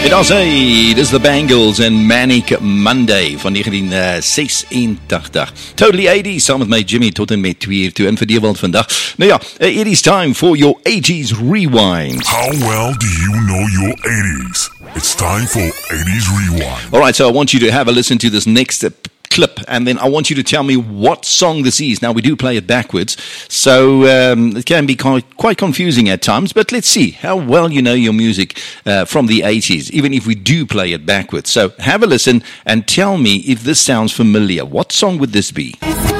Daar's hy, dis the Bangles en Manic Monday van 1986. Totally 80s, saam met my Jimmy tot en met 2 uur toe in vir die wêreld vandag. Nou ja, it is time for your 80s rewind. How well do you know your 80s? It's time for 80s rewind. All right, so I want you to have a listen to this next clip, and then I want you to tell me what song this is. Now, we do play it backwards, so it can be quite confusing at times, but let's see how well you know your music from the 80s, even if we do play it backwards. So have a listen and tell me if this sounds familiar. What song would this be?